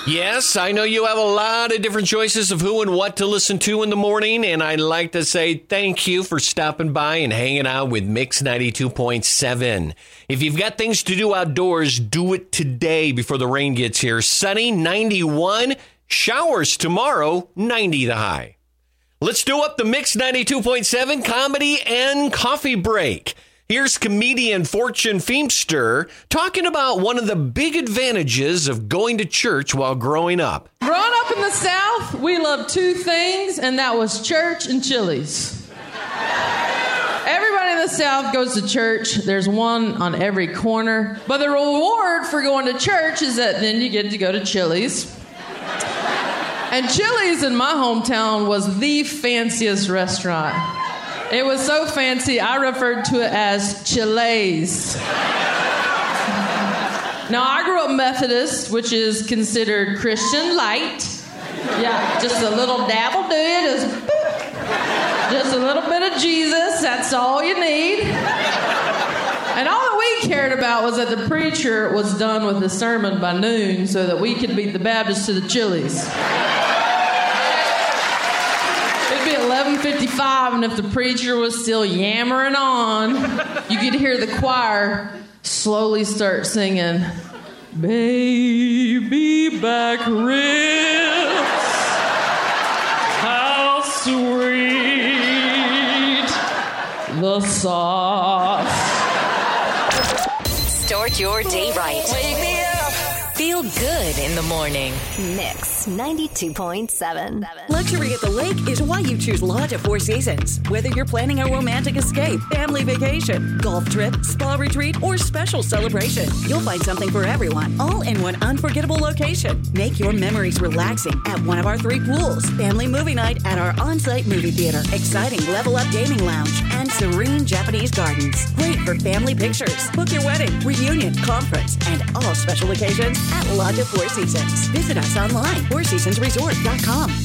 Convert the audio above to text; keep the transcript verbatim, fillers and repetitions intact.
Yes, I know you have a lot of different choices of who and what to listen to in the morning, and I'd like to say thank you for stopping by and hanging out with Mix ninety-two point seven. If you've got things to do outdoors, do it today before the rain gets here. Sunny, ninety-one. Showers tomorrow, ninety the high. Let's do up the Mix ninety-two point seven comedy and coffee break. Here's comedian Fortune Feimster talking about one of the big advantages of going to church while growing up. Growing up in the South, we loved two things, and that was church and Chili's. Everybody in the South goes to church. There's one on every corner. But the reward for going to church is that then you get to go to Chili's. And Chili's in my hometown was the fanciest restaurant. It was so fancy, I referred to it as Chilays. Now, I grew up Methodist, which is considered Christian light. Yeah, just a little dabble do it. Is just a little bit of Jesus, that's all you need. And all that we cared about was that the preacher was done with the sermon by noon so that we could beat the Baptists to the Chili's. eleven fifty-five, and if the preacher was still yammering on, you could hear the choir slowly start singing, "Baby back ribs, how sweet the sauce." Start your day right. Wake me up. Feel good in the morning. Mix ninety-two point seven. Luxury at the lake is why you choose Lodge at Four Seasons. Whether you're planning a romantic escape, family vacation, golf trip, spa retreat, or special celebration, you'll find something for everyone, all in one unforgettable location. Make your memories relaxing at one of our three pools, family movie night at our on-site movie theater, exciting level-up gaming lounge, and serene Japanese gardens. Great for family pictures. Book your wedding, reunion, conference, and all special occasions at Lodge at Four Seasons. Visit us online, four seasons resort dot com.